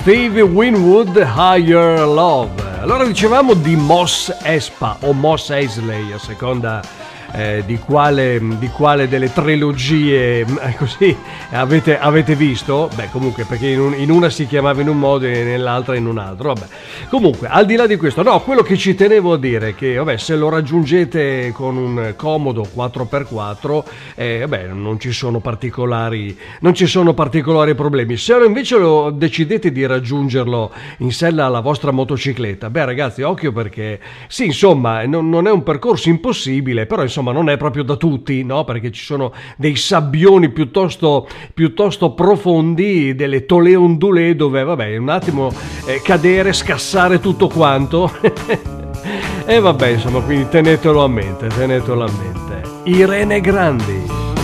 Stevie Winwood, Higher Love. Allora dicevamo di Mos Espa o Mos Eisley, a seconda di quale delle trilogie così avete visto. Beh, comunque, perché in una si chiamava in un modo e nell'altra in un altro. Vabbè. Comunque, al di là di questo, no, quello che ci tenevo a dire è che, vabbè, se lo raggiungete con un comodo 4x4, vabbè, non ci sono particolari problemi. Se invece lo decidete di raggiungerlo in sella alla vostra motocicletta, beh, ragazzi, occhio, perché sì, insomma, non è un percorso impossibile, però insomma non è proprio da tutti, no? Perché ci sono dei sabbioni piuttosto profondi, delle tolee ondulée dove, vabbè, un attimo cadere, scassare tutto quanto. E vabbè, insomma, quindi tenetelo a mente. Irene Grandi.